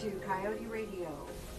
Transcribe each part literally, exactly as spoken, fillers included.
to Coyote Radio.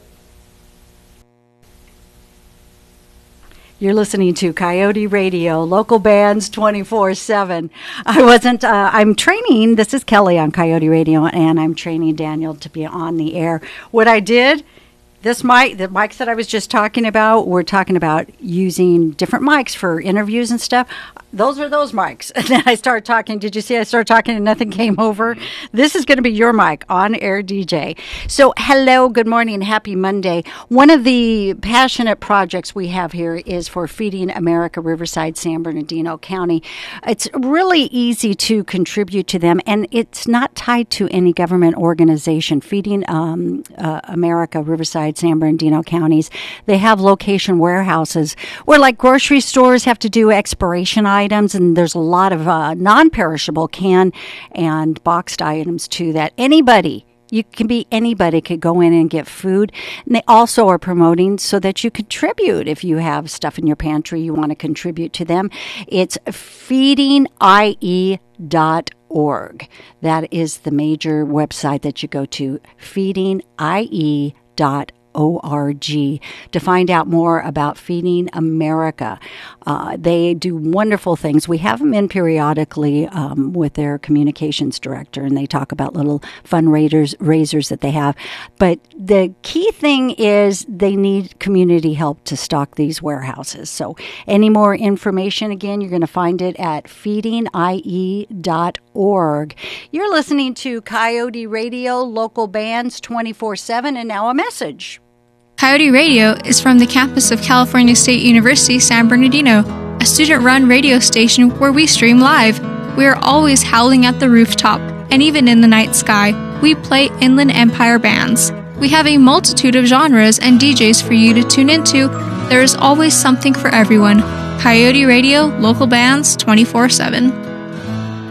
You're listening to Coyote Radio, local bands twenty-four seven. I wasn't, uh, I'm training, this is Kelly on Coyote Radio, and I'm training Daniel to be on the air. What I did, this mic, the mics that I was just talking about, we're talking about using different mics for interviews and stuff. Those are those mics. And then I started talking. Did you see I started talking and nothing came over? This is going to be your mic, on-air D J. So hello, good morning, happy Monday. One of the passionate projects we have here is for Feeding America Riverside, San Bernardino County. It's really easy to contribute to them, and it's not tied to any government organization. Feeding um, uh, America Riverside, San Bernardino counties, they have location warehouses where, like, grocery stores have to do expiration items, and there's a lot of uh, non-perishable can and boxed items too that anybody, you can be anybody, could go in and get food. And they also are promoting so that you contribute if you have stuff in your pantry you want to contribute to them. It's feeding I E dot org. That is the major website that you go to, feeding I E dot org. O R G to find out more about Feeding America. Uh, they do wonderful things. We have them in periodically um, with their communications director, and they talk about little fundraisers raisers that they have. But the key thing is they need community help to stock these warehouses. So any more information, again, you're going to find it at feeding I E dot org. You're listening to Coyote Radio, local bands twenty-four seven, and now a message. Coyote Radio is from the campus of California State University, San Bernardino, a student-run radio station where we stream live. We are always howling at the rooftop, and even in the night sky, we play Inland Empire bands. We have a multitude of genres and D Js for you to tune into. There is always something for everyone. Coyote Radio, local bands twenty-four seven.